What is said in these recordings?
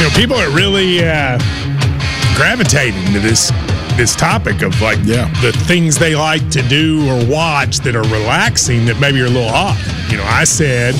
People are really gravitating to this topic of the things they like to do or watch that are relaxing that maybe are a little odd. I said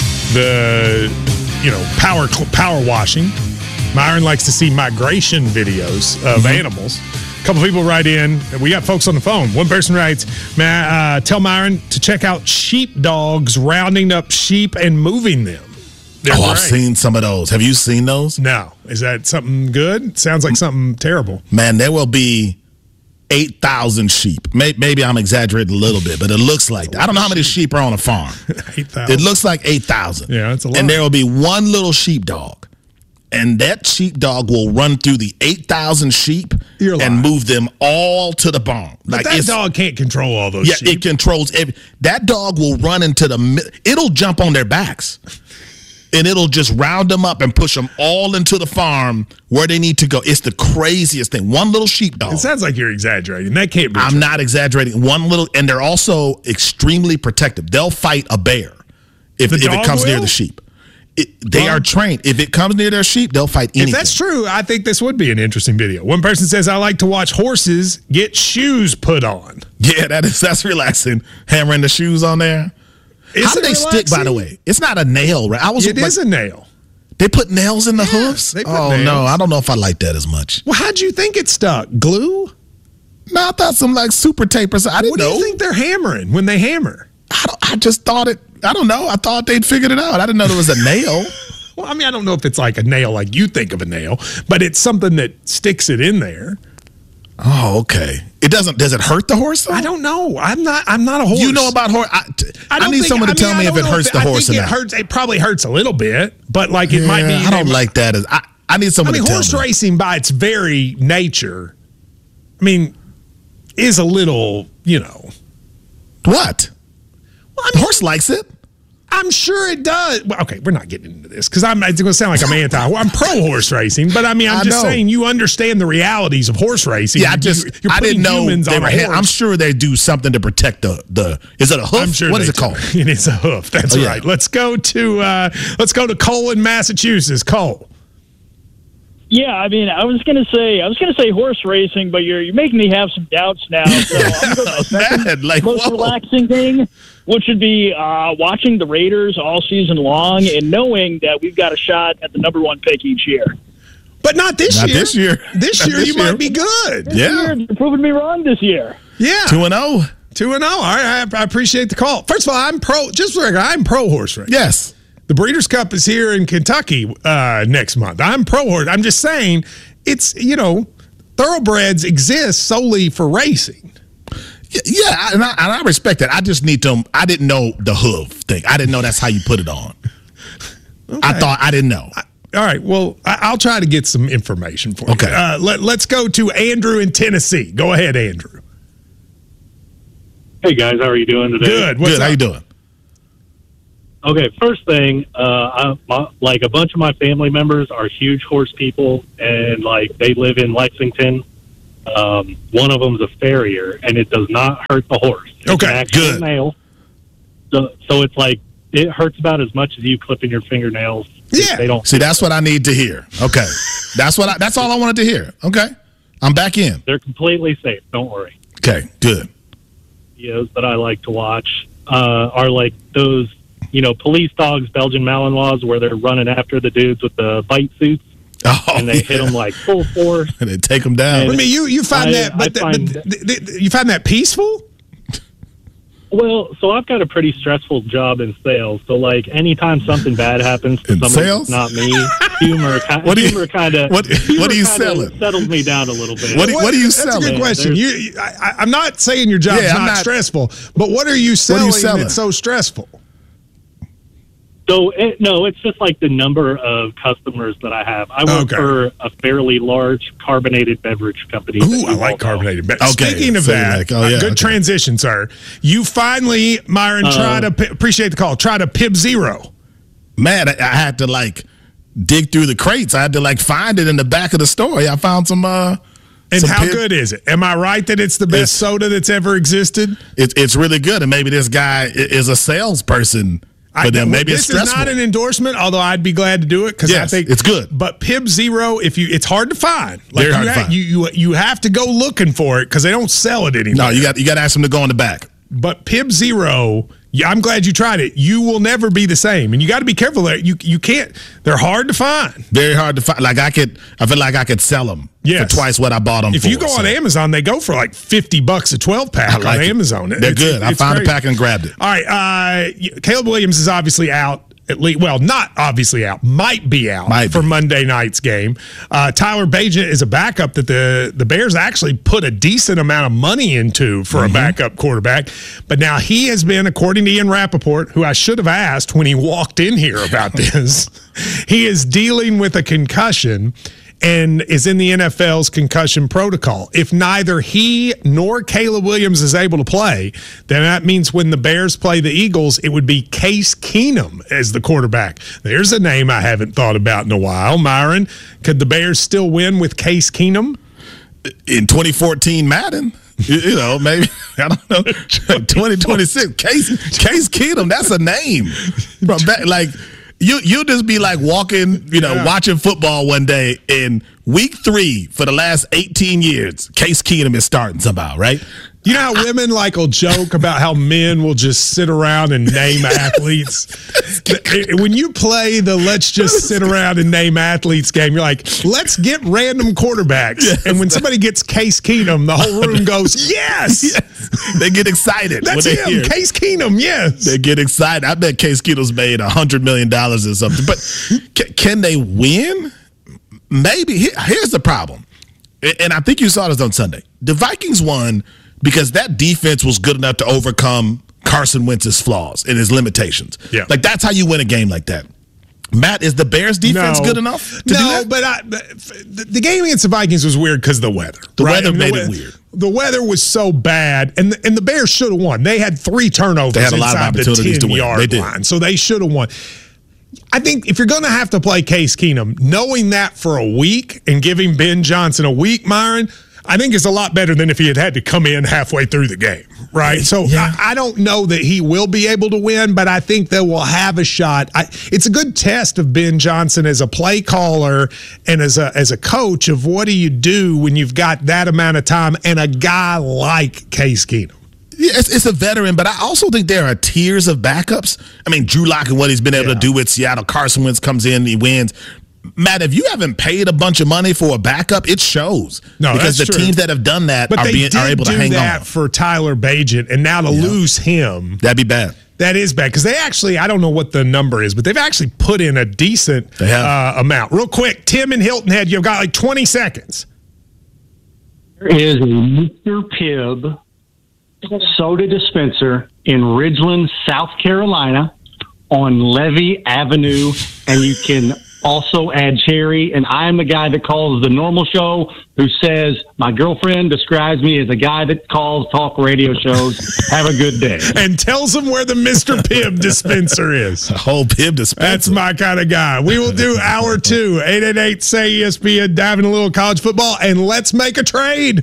power washing. Myron likes to see migration videos of animals. A couple people write in. We got folks on the phone. One person writes, "May I tell Myron to check out sheepdogs rounding up sheep and moving them?" I've seen some of those. Have you seen those? No. Is that something good? Sounds like something terrible. Man, there will be 8,000 sheep. Maybe I'm exaggerating a little bit, but it looks like that. I don't know how many sheep are on a farm. 8,000. It looks like 8,000. Yeah, that's a lot. And there will be one little sheepdog. And that sheepdog will run through the 8,000 sheep and move them all to the barn. But that dog can't control all those sheep. Yeah, it controls that dog will run into it'll jump on their backs. And it'll just round them up and push them all into the farm where they need to go. It's the craziest thing. One little sheepdog. It sounds like you're exaggerating. That can't be true. I'm not exaggerating. And they're also extremely protective. They'll fight a bear if it comes near the sheep. They are trained. If it comes near their sheep, they'll fight anything. If that's true, I think this would be an interesting video. One person says, "I like to watch horses get shoes put on." Yeah, that's relaxing. Hammering the shoes on there. How do they stick, by the way? It's not a nail, right? It is a nail. They put nails in the hoofs? Nails. No, I don't know if I like that as much. Well, how'd you think it stuck? Glue? No, I thought some super tape or something. What do you think they're hammering when they hammer? I just thought it. I don't know. I thought they'd figured it out. I didn't know there was a nail. Well, I mean, I don't know if it's like a nail like you think of a nail, but it's something that sticks it in there. Oh, okay. It doesn't. Does it hurt the horse though? I don't know. I'm not a horse. You know about horse? I need someone to tell me if it hurts the horse or not. It probably hurts a little bit, but it might be. I don't like that. I need someone to tell me. Horse racing by its very nature, is a little, What? Well, the horse likes it. I'm sure it does. Well, okay, we're not getting into this because it's going to sound like I'm pro horse racing, but I'm just saying you understand the realities of horse racing. Yeah, I didn't know they were. I'm sure they do something to protect the. Is it a hoof? I'm sure. What is it called? It is a hoof. That's right. Yeah. Let's go to Cole in Massachusetts. Cole. Yeah, I was gonna say horse racing, but you're making me have some doubts now. So I'm going to go the most relaxing thing, which would be watching the Raiders all season long and knowing that we've got a shot at the number one pick each year. But not this year. This year you might be good. This year, you're proving me wrong this year. Yeah. 2-0. 2-0. All right, I appreciate the call. First of all, I'm pro. Just for the record, I'm pro horse racing. Yes. The Breeders' Cup is here in Kentucky next month. I'm pro horse. I'm just saying it's, thoroughbreds exist solely for racing. Yeah, and I respect that. I just need to. I didn't know the hoof thing. I didn't know that's how you put it on. Okay. I didn't know. All right. Well, I'll try to get some information for you. Okay. Let's go to Andrew in Tennessee. Go ahead, Andrew. Hey, guys. How are you doing today? Good. Good. How you doing? Okay, first thing, a bunch of my family members are huge horse people, and they live in Lexington. One of them's a farrier, and it does not hurt the horse. It's an actual nail. So it's it hurts about as much as you clipping your fingernails. Yeah. They don't see. That's what I need to hear. Okay, that's all I wanted to hear. Okay, I'm back in. They're completely safe. Don't worry. Okay, good. Videos that I like to watch are those. Police dogs, Belgian Malinois, where they're running after the dudes with the bite suits, and they hit them full force, and they take them down. You find you find that peaceful? Well, so I've got a pretty stressful job in sales. So, anytime something bad happens to somebody that's not me, humor kind of what are you selling? Settles me down a little bit. What are you selling? That's a good question. I'm not saying your job's not stressful, but what are you selling that's so stressful? So, it's just the number of customers that I have. I work for a fairly large carbonated beverage company. Ooh, I like carbonated beverage. Okay. Speaking of that, good transition, sir. You finally, Myron, appreciate the call, try to Pib Zero. Man, I had to dig through the crates. I had to find it in the back of the store. I found some... And how good is it? Am I right that it's the best soda that's ever existed? It's really good, and maybe this guy is a salesperson. for them. Maybe it's stressful. This is not an endorsement, although I'd be glad to do it because I think it's good. But Pib Zero, it's hard to find. Very hard to find. You have to go looking for it because they don't sell it anymore. No, you got to ask them to go in the back. But Pib Zero, I'm glad you tried it. You will never be the same, and you got to be careful there. You can't. They're hard to find. Very hard to find. I feel like I could sell them for twice what I bought them for. If you go on Amazon, they go for like $50 a 12-pack on Amazon. They're good. I found a pack and grabbed it. All right. Caleb Williams is obviously out. At least, well, not obviously out. Might be out for Monday night's game. Tyler Bagent is a backup that the Bears actually put a decent amount of money into for a backup quarterback. But now he has been, according to Ian Rappaport, who I should have asked when he walked in here about this, he is dealing with a concussion and is in the NFL's concussion protocol. If neither he nor Caleb Williams is able to play, then that means when the Bears play the Eagles, it would be Case Keenum as the quarterback. There's a name I haven't thought about in a while. Myron, could the Bears still win with Case Keenum? In 2014 Madden? Maybe, I don't know, 2026. Case Keenum, that's a name. You'll just be like walking, watching football one day in week 3 for the last 18 years. Case Keenum is starting somehow, right? You know how women will joke about how men will just sit around and name athletes? When you play the let's just sit around and name athletes game, you're like, let's get random quarterbacks. Yes. And when somebody gets Case Keenum, the whole room goes, yes! They get excited. That's him, Case Keenum, yes. They get excited. I bet Case Keenum's made $100 million or something. But can they win? Maybe. Here's the problem. And I think you saw this on Sunday. The Vikings won because that defense was good enough to overcome Carson Wentz's flaws and his limitations. Yeah. That's how you win a game like that. Matt, is the Bears defense good enough to do that? But the game against the Vikings was weird because of the weather. The weather made it weird. The weather was so bad, and the Bears should have won. They had 3 turnovers they had a lot of opportunities to win. 10-yard line, so they should have won. I think if you're going to have to play Case Keenum, knowing that for a week and giving Ben Johnson a week, Myron, I think is a lot better than if he had to come in halfway through the game, right? So I don't know that he will be able to win, but I think they will have a shot. It's a good test of Ben Johnson as a play caller and as a coach of what do you do when you've got that amount of time and a guy like Case Keenum. Yeah, it's a veteran, but I also think there are tiers of backups. I mean, Drew Lock and what he's been able to do with Seattle. Carson Wentz comes in, he wins. Matt, if you haven't paid a bunch of money for a backup, it shows. No, because the teams that have done that are able to hang on. But they did do that for Tyler Bagent, and now to lose him. That'd be bad. That is bad because they actually, I don't know what the number is, but they've actually put in a decent amount. Real quick, Tim in Hilton Head, you've got like 20 seconds. There is a Mr. Pibb soda dispenser in Ridgeland, South Carolina on Levy Avenue, and you can also add cherry. And I am the guy that calls the normal show who says my girlfriend describes me as a guy that calls talk radio shows. Have a good day. And tells them where the Mr. Pibb dispenser is. A whole Pibb dispenser. That's my kind of guy. We will do hour 2, 888-SAY-ESPN, diving a little college football, and let's make a trade.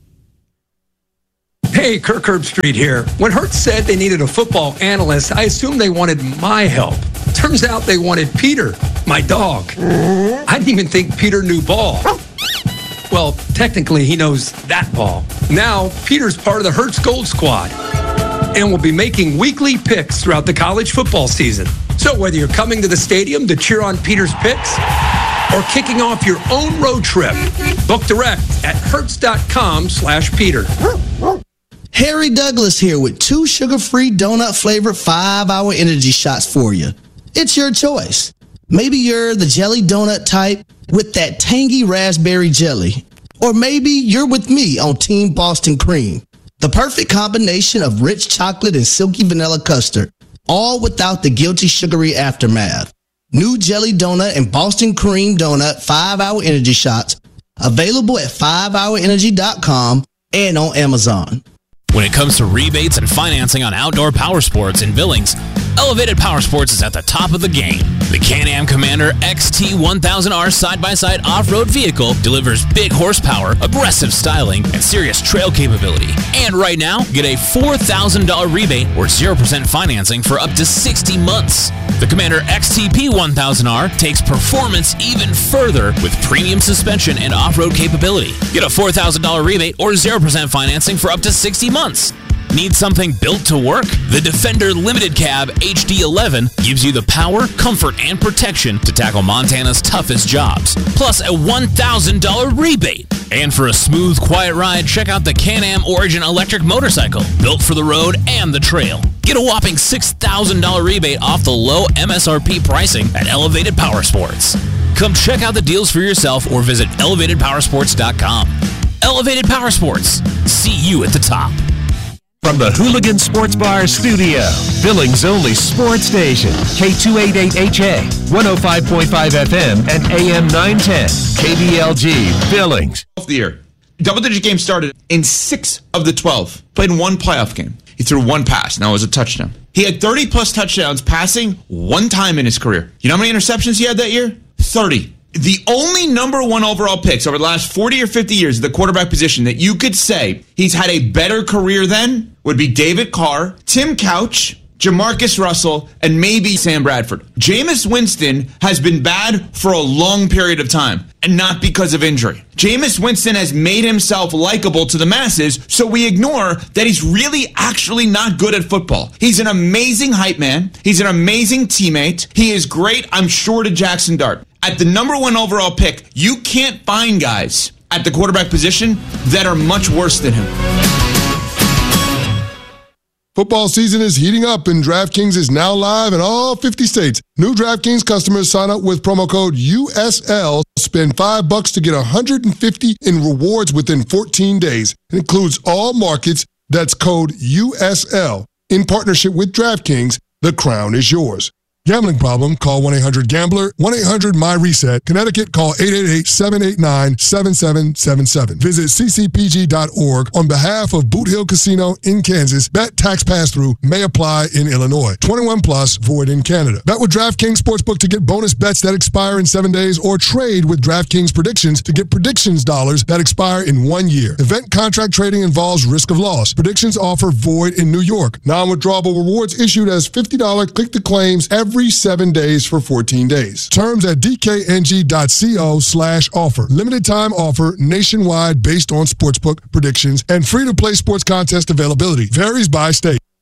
Hey, Kirk Herbstreit here. When Hertz said they needed a football analyst, I assumed they wanted my help. Turns out they wanted Peter, my dog. I didn't even think Peter knew ball. Well, technically, he knows that ball. Now, Peter's part of the Hertz Gold Squad and will be making weekly picks throughout the college football season. So whether you're coming to the stadium to cheer on Peter's picks or kicking off your own road trip, book direct at hertz.com/Peter. Harry Douglas here with 2 sugar-free donut-flavored 5-hour energy shots for you. It's your choice. Maybe you're the jelly donut type with that tangy raspberry jelly. Or maybe you're with me on Team Boston Cream. The perfect combination of rich chocolate and silky vanilla custard, all without the guilty sugary aftermath. New jelly donut and Boston Cream donut 5-hour energy shots available at 5hourenergy.com and on Amazon. When it comes to rebates and financing on outdoor power sports in Billings, Elevated Power Sports is at the top of the game. The Can-Am Commander XT1000R side-by-side off-road vehicle delivers big horsepower, aggressive styling, and serious trail capability. And right now, get a $4,000 rebate or 0% financing for up to 60 months. The Commander XTP1000R takes performance even further with premium suspension and off-road capability. Get a $4,000 rebate or 0% financing for up to 60 months. Need something built to work? The Defender Limited Cab HD11 gives you the power, comfort, and protection to tackle Montana's toughest jobs, plus a $1,000 rebate. And for a smooth, quiet ride, check out the Can-Am Origin electric motorcycle, built for the road and the trail. Get a whopping $6,000 rebate off the low MSRP pricing at Elevated Power Sports. Come check out the deals for yourself or visit elevatedpowersports.com. Elevated Power Sports. See you at the top. From the Hooligan Sports Bar studio, Billings' only sports station, K288HA, 105.5 FM, and AM 910, KBLG, Billings. The year. Double-digit games started in 6 of the 12. Played in 1 playoff game. He threw 1 pass. Now it was a touchdown. He had 30-plus touchdowns passing 1 time in his career. You know how many interceptions he had that year? 30. The only number 1 overall picks over the last 40 or 50 years of the quarterback position that you could say he's had a better career than would be David Carr, Tim Couch, Jamarcus Russell, and maybe Sam Bradford. Jameis Winston has been bad for a long period of time, and not because of injury. Jameis Winston has made himself likable to the masses, so we ignore that he's really actually not good at football. He's an amazing hype man. He's an amazing teammate. He is great, I'm sure, to Jackson Dart. At the number 1 overall pick, you can't find guys at the quarterback position that are much worse than him. Football season is heating up and DraftKings is now live in all 50 states. New DraftKings customers sign up with promo code USL, spend $5 to get $150 in rewards within 14 days. It includes all markets. That's code USL. In partnership with DraftKings, the crown is yours. Gambling problem? Call 1-800-GAMBLER, 1-800-MY-RESET. Connecticut, call 888-789-7777. Visit ccpg.org on behalf of Boot Hill Casino in Kansas. Bet tax pass-through may apply in Illinois. 21 plus, void in Canada. Bet with DraftKings Sportsbook to get bonus bets that expire in 7 days, or trade with DraftKings Predictions to get predictions dollars that expire in 1 year. Event contract trading involves risk of loss. Predictions offer void in New York. Non-withdrawable rewards issued as $50 click-to-claims every 7 days for 14 days. Terms at dkng.co/offer. Limited time offer nationwide based on sportsbook predictions and free-to-play sports contest availability. Varies by state.